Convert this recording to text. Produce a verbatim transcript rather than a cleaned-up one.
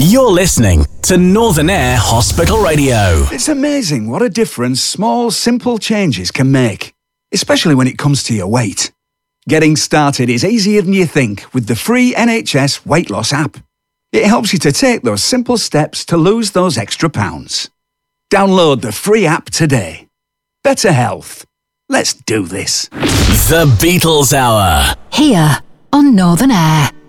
You're listening to Northern Air Hospital Radio. It's amazing what a difference small, simple changes can make, especially when it comes to your weight. Getting started is easier than you think with the free N H S Weight Loss app. It helps you to take those simple steps to lose those extra pounds. Download the free app today. Better health. Let's do this. The Beatles Hour. Here on Northern Air.